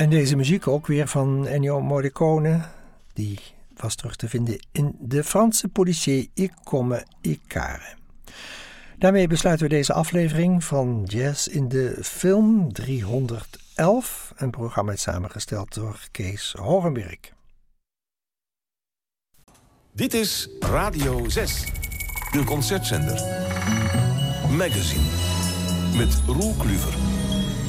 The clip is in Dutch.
En deze muziek ook weer van Ennio Morricone. Die was terug te vinden in de Franse policier I Come I Care. Daarmee besluiten we deze aflevering van Jazz in de Film 311. Een programma samengesteld door Kees Hogenberg. Dit is Radio 6, de concertzender. Magazine, met Roel Kluver.